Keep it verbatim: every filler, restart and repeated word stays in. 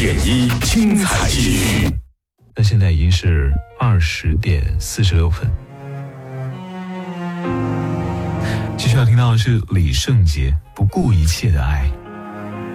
点一精彩继续。 那现在已经是二十点四十六分。继续要听到的是李圣杰《不顾一切的爱》。